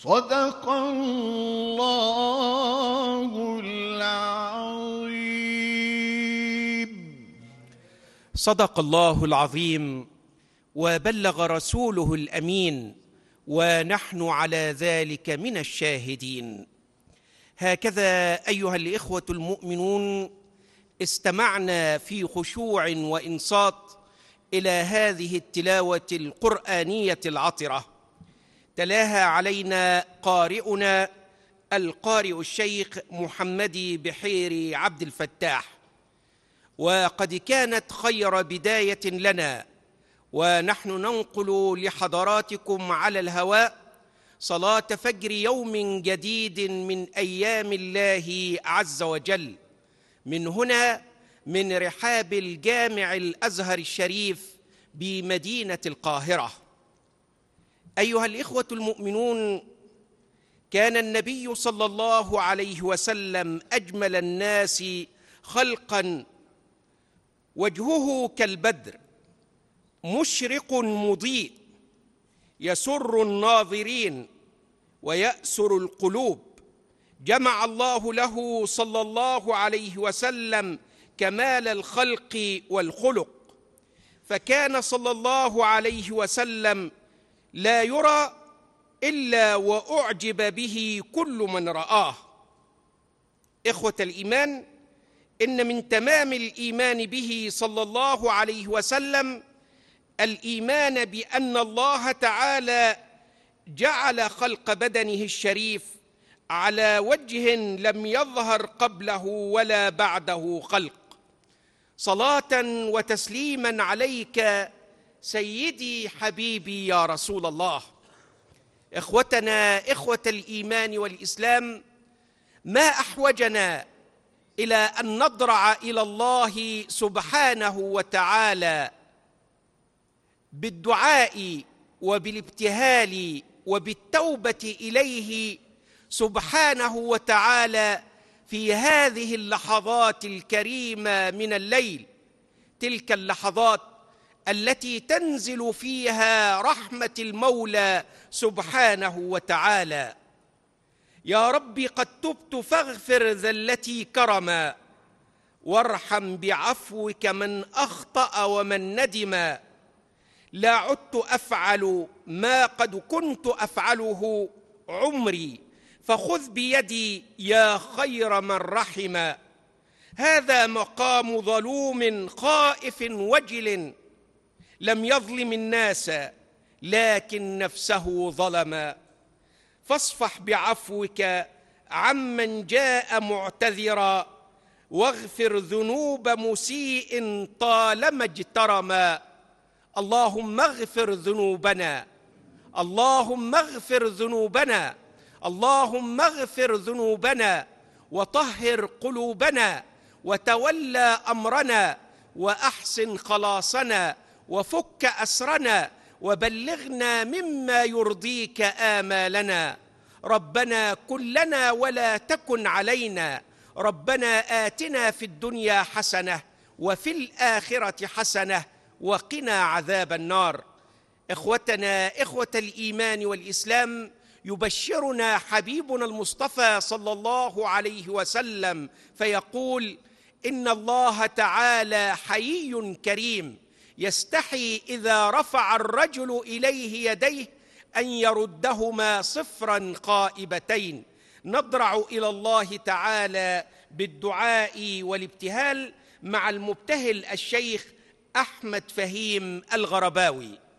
صدق الله العظيم. صدق الله العظيم وبلغ رسوله الأمين، ونحن على ذلك من الشاهدين. هكذا أيها الإخوة المؤمنون استمعنا في خشوع وإنصات إلى هذه التلاوة القرآنية العطرة، تلاها علينا قارئنا القارئ الشيخ محمدي بحيري عبد الفتاح، وقد كانت خير بداية لنا، ونحن ننقل لحضراتكم على الهواء صلاة فجر يوم جديد من أيام الله عز وجل، من هنا من رحاب الجامع الأزهر الشريف بمدينة القاهرة. أيها الإخوة المؤمنون، كان النبي صلى الله عليه وسلم أجمل الناس خلقاً، وجهه كالبدر مشرق مضيء، يسر الناظرين ويأسر القلوب. جمع الله له صلى الله عليه وسلم كمال الخلق والخلق، فكان صلى الله عليه وسلم لا يرى إلا وأعجب به كل من رآه. إخوة الإيمان، إن من تمام الإيمان به صلى الله عليه وسلم الإيمان بأن الله تعالى جعل خلق بدنه الشريف على وجه لم يظهر قبله ولا بعده خلق. صلاة وتسليما عليك سيدي حبيبي يا رسول الله. إخوتنا إخوة الإيمان والإسلام، ما أحوجنا إلى أن نضرع إلى الله سبحانه وتعالى بالدعاء وبالابتهال وبالتوبة إليه سبحانه وتعالى في هذه اللحظات الكريمة من الليل، تلك اللحظات التي تنزل فيها رحمة المولى سبحانه وتعالى. يا ربي قد تبت فاغفر ذلتي كرما، وارحم بعفوك من أخطأ ومن ندما. لا عدت أفعل ما قد كنت أفعله عمري، فخذ بيدي يا خير من رحم. هذا مقام ظلوم خائف وجل، لم يظلم الناس لكن نفسه ظلم. فاصفح بعفوك عمن جاء معتذرا، واغفر ذنوب مسيء طالما اجترما. اللهم اغفر ذنوبنا، اللهم اغفر ذنوبنا، اللهم اغفر ذنوبنا، وطهر قلوبنا، وتولى أمرنا، وأحسن خلاصنا، وفك أسرنا، وبلغنا مما يرضيك آمالنا. ربنا كن لنا ولا تكن علينا. ربنا آتنا في الدنيا حسنة وفي الآخرة حسنة وقنا عذاب النار. إخوتنا إخوة الإيمان والإسلام، يبشرنا حبيبنا المصطفى صلى الله عليه وسلم فيقول: إن الله تعالى حيي كريم، يستحي إذا رفع الرجل إليه يديه أن يردهما صفرا خائبتين. نضرع إلى الله تعالى بالدعاء والابتهال مع المبتهل الشيخ أحمد فهيم الغرباوي.